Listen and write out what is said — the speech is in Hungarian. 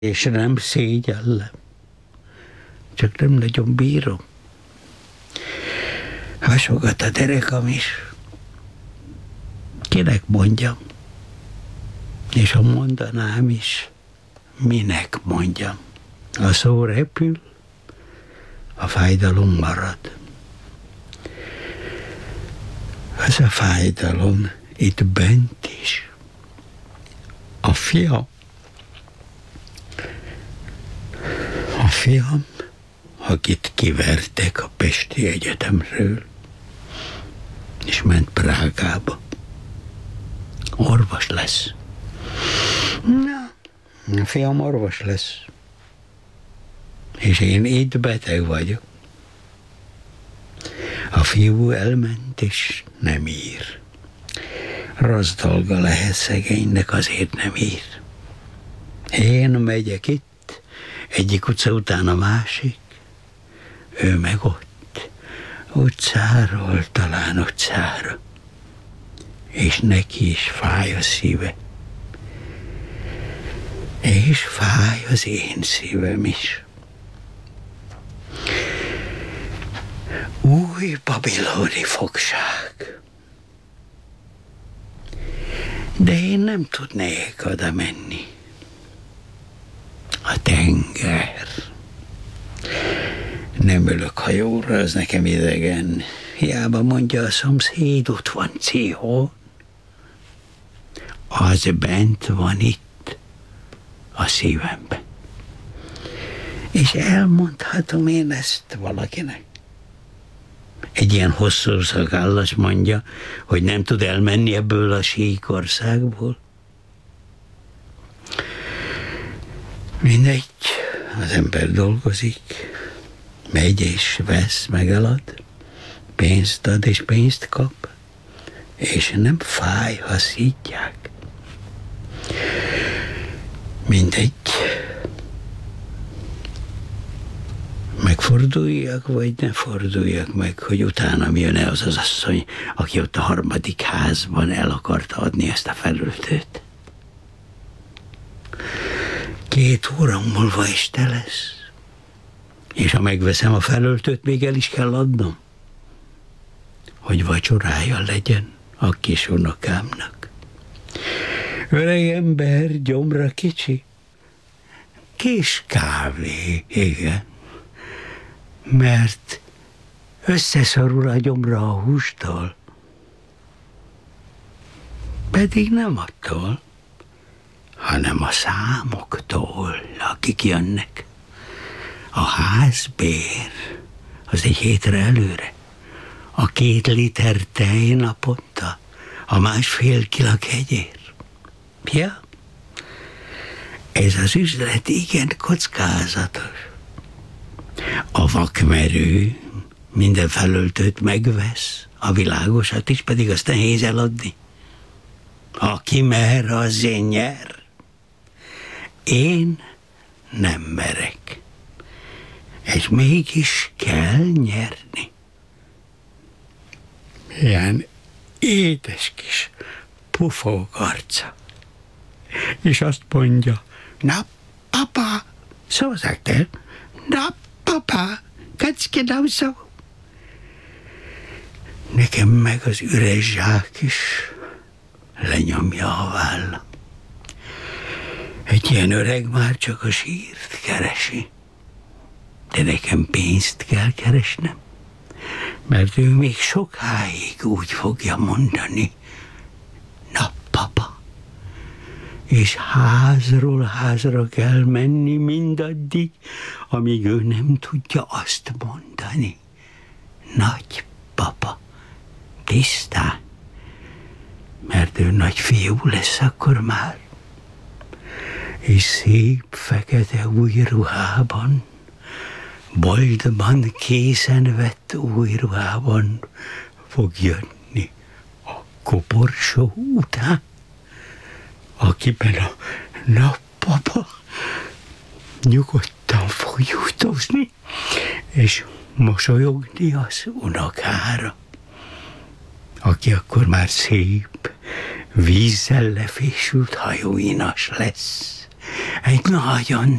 És nem szégyellem, csak nem nagyon bírom. Hasogat a derekam is. Kinek mondjam? És ha mondanám is, minek mondjam? A szó repül, a fájdalom marad. Ez a fájdalom itt bent is. A fiam, akit kivertek a Pesti Egyetemről, és ment Prágába. Orvos lesz. Na, a fiam orvos lesz. És én itt beteg vagyok. A fiú elment, és nem ír. Rossz dolga lehet szegénynek, azért nem ír. Én megyek itt, egyik utca után a másik, ő meg ott, utcáról talán utcára, és neki is fáj a szíve, és fáj az én szívem is. Új babiloni fogság. De én nem tudnék oda menni. A tenger. Nem ülök hajóra, az nekem idegen. Hiába mondja a szomszéd, ott van Cihon. Az bent van itt, a szívemben. És elmondhatom én ezt valakinek. Egy ilyen hosszú szakállas mondja, hogy nem tud elmenni ebből a síkországból. Mindegy, az ember dolgozik, megy és vesz, megelad, pénzt ad és pénzt kap, és nem fáj, ha szítják. Mindegy, megforduljak, vagy ne forduljak meg, hogy utánam jön-e az az asszony, aki ott a harmadik házban el akarta adni ezt a felöltőt. 2 óra múlva este lesz. És ha megveszem a felöltőt, még el is kell adnom, hogy vacsorája legyen a kis unokámnak. Öreg ember, gyomra kicsi, kis kávé, igen, mert összeszorul a gyomra a hústól, pedig nem attól, hanem a számoktól, akik jönnek. A házbér az 1 hétre előre, a 2 liter tej naponta, a 1,5 kila kegyér. Ja, ez az üzlet igen kockázatos. A vakmerő minden felöltőt megvesz, a világosat is, pedig azt nehéz eladni. Aki mer, az nyer. Én nem merek. És mégis kell nyerni. Ilyen édes kis pufók arca. És azt mondja, na papa, so sagt er, na papa, ganz genau so. Nekem meg az üres zsák is lenyomja a vállam. Egy ilyen öreg már csak a sírt keresi. De nekem pénzt kell keresnem, mert ő még sokáig úgy fogja mondani, na papa, és házról házra kell menni mindaddig, amíg ő nem tudja azt mondani, nagy papa, tisztán, mert ő nagy fiú lesz akkor már, és szép fekete új ruhában, boltban készen vett új ruhában fog jönni a koporsó után, akiben a nappapa nyugodtan fog jutozni, és mosolyogni az unokára, aki akkor már szép, vízzel lefésült hajóinas lesz, egy nagyon